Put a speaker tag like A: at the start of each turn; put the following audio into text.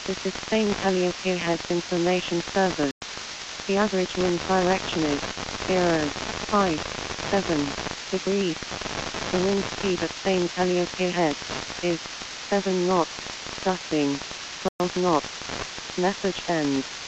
A: This is St. Helios Heads Information Service. The average wind direction is 0.57 degrees. The wind speed at St. Helios Heads is 7 knots, gusting 12 knots. Message ends.